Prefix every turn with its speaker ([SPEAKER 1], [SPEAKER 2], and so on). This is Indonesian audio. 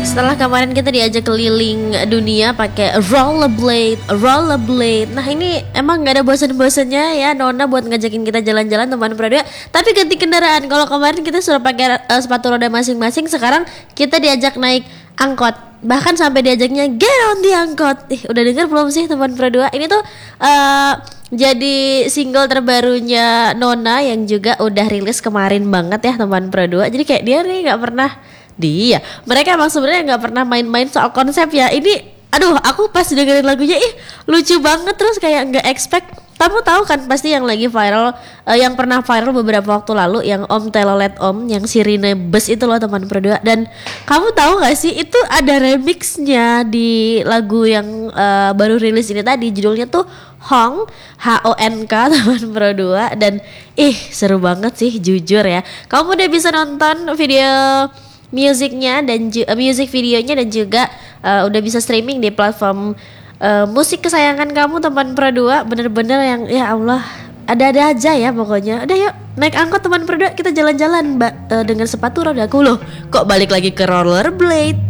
[SPEAKER 1] Setelah kemarin kita diajak keliling dunia pakai rollerblade. Nah ini emang nggak ada bosan-bosannya ya Nona buat ngajakin kita jalan-jalan teman Pradua. Tapi ganti kendaraan. Kalau kemarin kita sudah pakai sepatu roda masing-masing, sekarang kita diajak naik angkot. Bahkan sampai diajaknya get on di angkot. Udah dengar belum sih teman Pradua? Ini tuh jadi single terbarunya Nona yang juga udah rilis kemarin banget ya teman Pradua. Jadi kayak dia nih nggak pernah mereka emang sebenarnya nggak pernah main-main soal konsep ya. Ini aduh aku pas dengerin lagunya lucu banget, terus kayak nggak expect. Kamu tahu kan pasti yang lagi viral, yang pernah viral beberapa waktu lalu, yang Om Telolet Om, yang sirine bus itu loh teman Pradua. Dan kamu tahu nggak sih itu ada remixnya di lagu yang baru rilis ini tadi, judulnya tuh Honk, HONK teman Pradua. Dan seru banget sih jujur ya. Kamu udah bisa nonton video musiknya dan music videonya, dan juga udah bisa streaming di platform musik kesayangan kamu teman Pradua. Bener-bener yang ya Allah ada-ada aja ya pokoknya. Udah yuk naik angkot teman Pradua, kita jalan-jalan dengan sepatu rodaku loh. Kok balik lagi ke rollerblade?